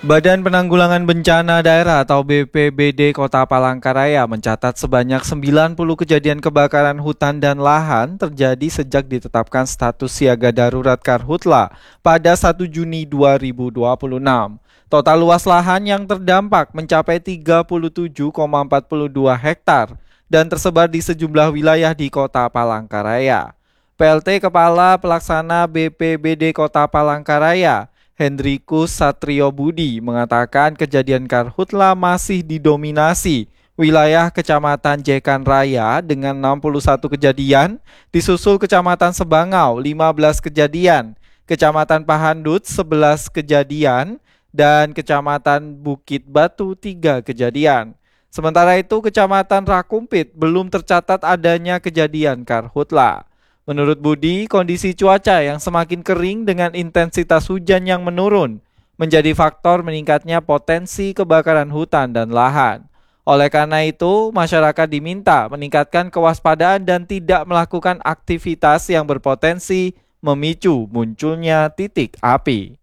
Badan Penanggulangan Bencana Daerah atau BPBD Kota Palangkaraya mencatat sebanyak 90 kejadian kebakaran hutan dan lahan terjadi sejak ditetapkan status siaga darurat Karhutla pada 1 Juni 2026. Total luas lahan yang terdampak mencapai 37,42 hektar dan tersebar di sejumlah wilayah di Kota Palangkaraya. PLT Kepala Pelaksana BPBD Kota Palangkaraya, Hendrikus Satrio Budi, mengatakan kejadian karhutla masih didominasi wilayah Kecamatan Jekan Raya dengan 61 kejadian, disusul Kecamatan Sebangau 15 kejadian, Kecamatan Pahandut 11 kejadian, dan Kecamatan Bukit Batu 3 kejadian. Sementara itu Kecamatan Rakumpit belum tercatat adanya kejadian karhutla. Menurut Budi, kondisi cuaca yang semakin kering dengan intensitas hujan yang menurun menjadi faktor meningkatnya potensi kebakaran hutan dan lahan. Oleh karena itu, masyarakat diminta meningkatkan kewaspadaan dan tidak melakukan aktivitas yang berpotensi memicu munculnya titik api.